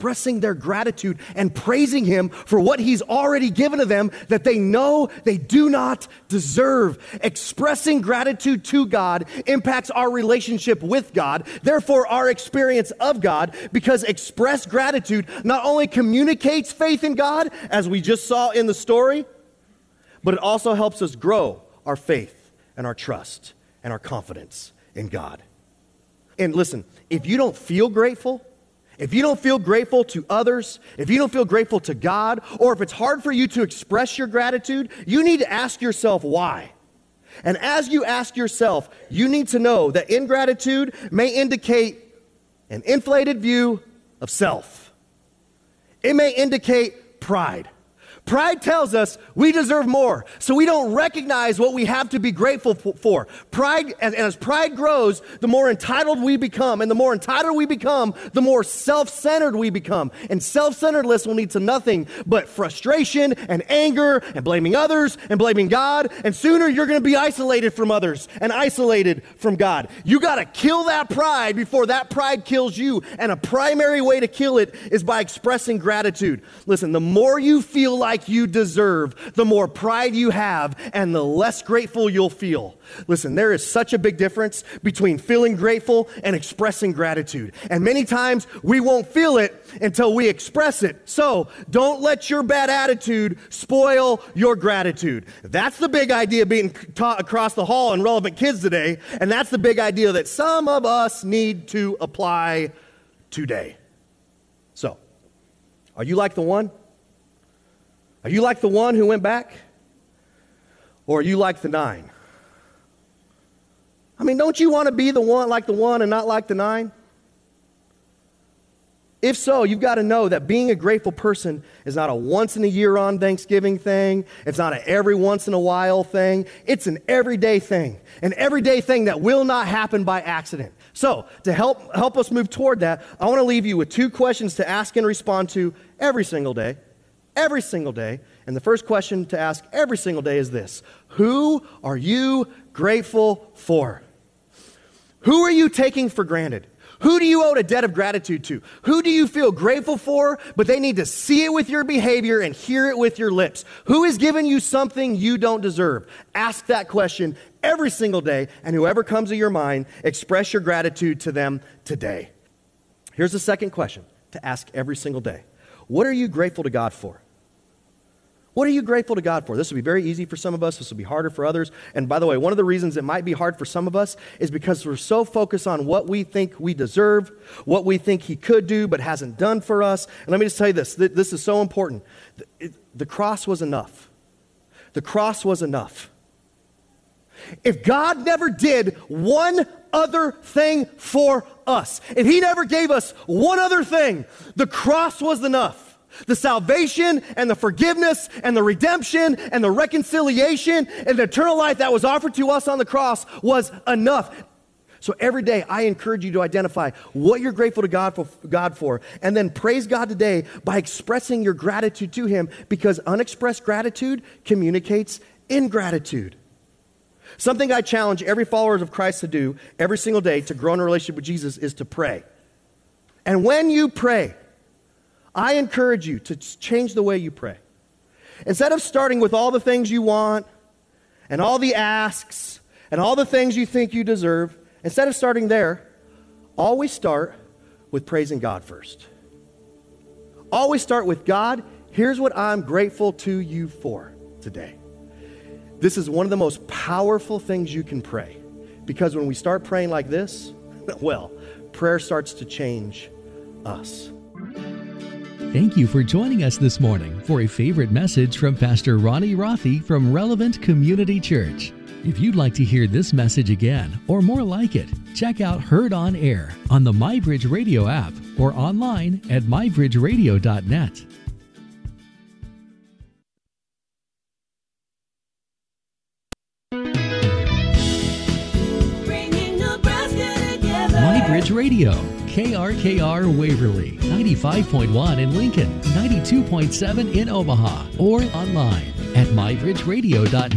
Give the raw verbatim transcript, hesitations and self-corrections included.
expressing their gratitude and praising him for what he's already given to them that they know they do not deserve. Expressing gratitude to God impacts our relationship with God, therefore our experience of God, because expressed gratitude not only communicates faith in God, as we just saw in the story, but it also helps us grow our faith and our trust and our confidence in God. And listen, if you don't feel grateful, if you don't feel grateful to others, if you don't feel grateful to God, or if it's hard for you to express your gratitude, you need to ask yourself why. And as you ask yourself, you need to know that ingratitude may indicate an inflated view of self. It may indicate pride. Pride tells us we deserve more, so we don't recognize what we have to be grateful for. Pride, and as pride grows, the more entitled we become, and the more entitled we become, the more self-centered we become. And self-centeredness will lead to nothing but frustration and anger and blaming others and blaming God, and sooner you're going to be isolated from others and isolated from God. You got to kill that pride before that pride kills you, and a primary way to kill it is by expressing gratitude. Listen, the more you feel like Like you deserve, the more pride you have, and the less grateful you'll feel. Listen, there is such a big difference between feeling grateful and expressing gratitude. And many times we won't feel it until we express it. So don't let your bad attitude spoil your gratitude. That's the big idea being taught across the hall in Relevant Kids today. And that's the big idea that some of us need to apply today. So, are you like the one? Are you like the one who went back? Or are you like the nine? I mean, don't you want to be the one like the one and not like the nine? If so, you've got to know that being a grateful person is not a once in a year on Thanksgiving thing. It's not an every once in a while thing. It's an everyday thing. An everyday thing that will not happen by accident. So, to help, help us move toward that, I want to leave you with two questions to ask and respond to every single day. Every single day. And the first question to ask every single day is this: who are you grateful for? Who are you taking for granted? Who do you owe a debt of gratitude to? Who do you feel grateful for, but they need to see it with your behavior and hear it with your lips? Who has given you something you don't deserve? Ask that question every single day, and whoever comes to your mind, express your gratitude to them today. Here's the second question to ask every single day. What are you grateful to God for? What are you grateful to God for? This will be very easy for some of us. This will be harder for others. And by the way, one of the reasons it might be hard for some of us is because we're so focused on what we think we deserve, what we think he could do but hasn't done for us. And let me just tell you this. This is so important. The cross was enough. The cross was enough. If God never did one other thing for us, if he never gave us one other thing, the cross was enough. The salvation and the forgiveness and the redemption and the reconciliation and the eternal life that was offered to us on the cross was enough. So every day I encourage you to identify what you're grateful to God for, God for, and then praise God today by expressing your gratitude to him, because unexpressed gratitude communicates ingratitude. Something I challenge every follower of Christ to do every single day to grow in a relationship with Jesus is to pray. And when you pray, I encourage you to change the way you pray. Instead of starting with all the things you want and all the asks and all the things you think you deserve, instead of starting there, always start with praising God first. Always start with, God, here's what I'm grateful to you for today. This is one of the most powerful things you can pray, because when we start praying like this, well, prayer starts to change us. Thank you for joining us this morning for a favorite message from Pastor Ronnie Rothy from Relevant Community Church. If you'd like to hear this message again or more like it, check out Heard on Air on the MyBridge Radio app or online at my bridge radio dot net. MyBridge Radio, K R K R Waverly, ninety-five point one in Lincoln, ninety-two point seven in Omaha, or online at my bridge radio dot net.